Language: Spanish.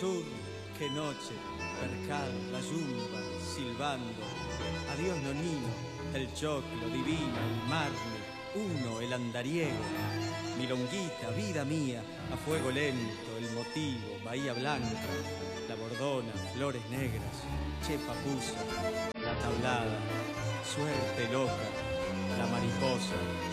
sur, qué noche, percal, la yumba, silbando. Adiós nonino, el choclo divino, el marne, uno, el andariego. Milonguita, vida mía, a fuego lento, el motivo, bahía blanca, la bordona, flores negras, chepa pusa, la tablada, suerte loca, la mariposa.